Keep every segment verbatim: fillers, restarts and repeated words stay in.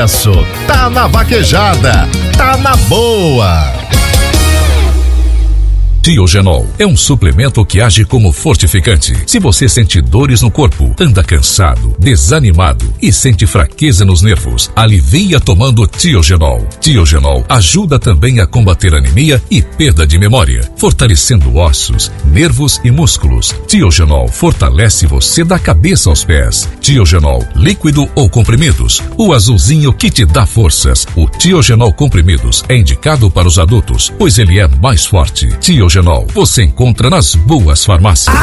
sucesso tá na Vaquejada, tá na boa. Tiogenol é um suplemento que age como fortificante. Se você sente dores no corpo, anda cansado, desanimado e sente fraqueza nos nervos, alivia tomando Tiogenol. Tiogenol ajuda também a combater anemia e perda de memória, fortalecendo ossos, nervos e músculos. Tiogenol fortalece você da cabeça aos pés. Tiogenol, líquido ou comprimidos, o azulzinho que te dá forças. O Tiogenol comprimidos é indicado para os adultos, pois ele é mais forte. Tiogenol você encontra nas boas farmácias.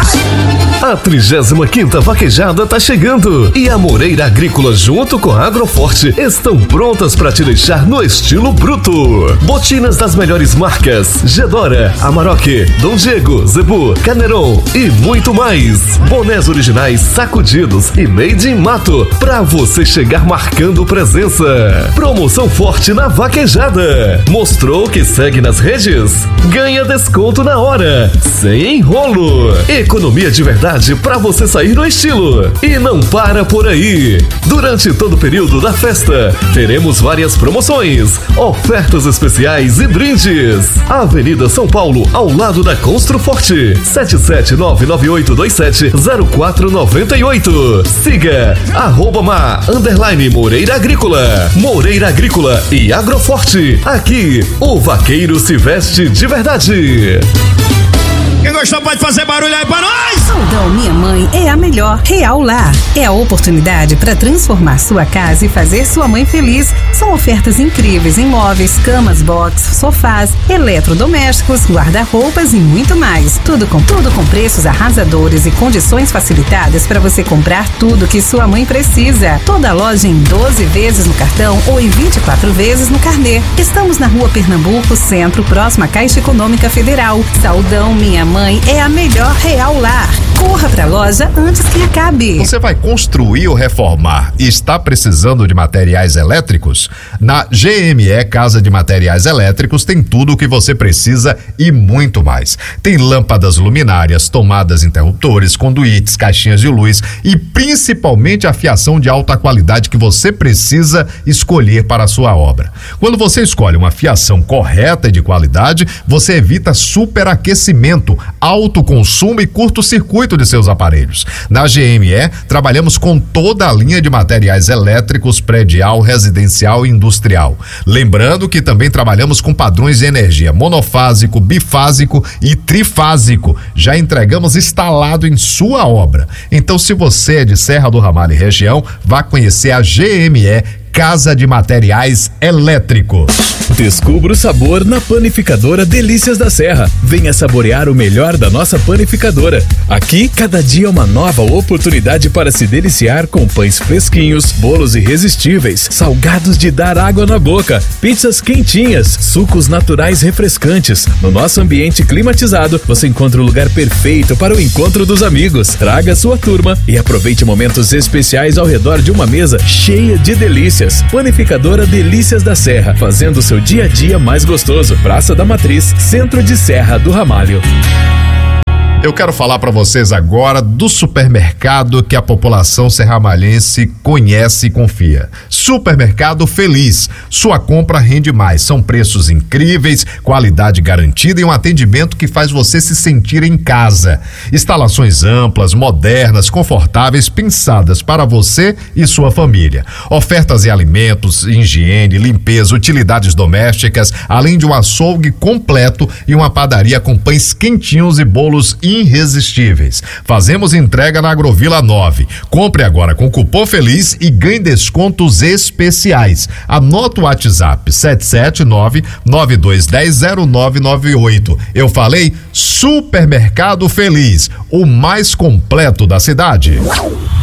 A trigésima quinta Vaquejada tá chegando e a Moreira Agrícola junto com a Agroforte estão prontas para te deixar no estilo bruto. Botinas das melhores marcas: Gedora, Amarok, Dom Diego, Zebu, Caneron e muito mais. Bonés originais sacudidos e made in mato pra você chegar marcando presença. Promoção forte na Vaquejada. Mostrou que segue nas redes? Ganha desconto na hora, sem enrolo. Economia de verdade pra você sair no estilo. E não para por aí. Durante todo o período da festa, teremos várias promoções, ofertas especiais e brindes. Avenida São Paulo, ao lado da Construforte. sete sete nove nove oito dois sete zero quatro nove oito. Siga arroba ma, underline Moreira Agrícola. Moreira Agrícola e Agroforte. Aqui, o vaqueiro se veste de verdade. Quem gostou pode fazer barulho aí pra nós! Saldão Minha Mãe é a melhor. Real Lar é a oportunidade para transformar sua casa e fazer sua mãe feliz. São ofertas incríveis em móveis, camas, box, sofás, eletrodomésticos, guarda-roupas e muito mais. Tudo com tudo com preços arrasadores e condições facilitadas para você comprar tudo que sua mãe precisa. Toda loja em doze vezes no cartão ou em vinte e quatro vezes no carnê. Estamos na Rua Pernambuco, Centro, próxima à Caixa Econômica Federal. Saldão Minha Mãe é a melhor. Real Lar. Corra pra loja antes que acabe. Você vai construir ou reformar e está precisando de materiais elétricos? Na G M E Casa de Materiais Elétricos tem tudo o que você precisa e muito mais. Tem lâmpadas luminárias, tomadas, interruptores, conduítes, caixinhas de luz e principalmente a fiação de alta qualidade que você precisa escolher para a sua obra. Quando você escolhe uma fiação correta e de qualidade, você evita superaquecimento, alto consumo e curto-circuito de seus aparelhos. Na G M E, trabalhamos com toda a linha de materiais elétricos, predial, residencial e industrial. Lembrando que também trabalhamos com padrões de energia monofásico, bifásico e trifásico. Já entregamos instalado em sua obra. Então, se você é de Serra do Ramalho e região, vá conhecer a G M E Casa de Materiais Elétricos. Descubra o sabor na Panificadora Delícias da Serra. Venha saborear o melhor da nossa panificadora. Aqui, cada dia é uma nova oportunidade para se deliciar com pães fresquinhos, bolos irresistíveis, salgados de dar água na boca, pizzas quentinhas, sucos naturais refrescantes. No nosso ambiente climatizado, você encontra o lugar perfeito para o encontro dos amigos. Traga sua turma e aproveite momentos especiais ao redor de uma mesa cheia de delícias. Panificadora Delícias da Serra, fazendo seu dia a dia mais gostoso. Praça da Matriz, Centro de Serra do Ramalho. Eu quero falar para vocês agora do supermercado que a população serramalhense conhece e confia. Supermercado Feliz. Sua compra rende mais. São preços incríveis, qualidade garantida e um atendimento que faz você se sentir em casa. Instalações amplas, modernas, confortáveis, pensadas para você e sua família. Ofertas em alimentos, higiene, limpeza, utilidades domésticas, além de um açougue completo e uma padaria com pães quentinhos e bolos irresistíveis. Fazemos entrega na Agrovila nove. Compre agora com cupom Feliz e ganhe descontos especiais. Anota o WhatsApp sete sete nove nove dois um zero zero nove nove oito. Eu falei Supermercado Feliz, o mais completo da cidade.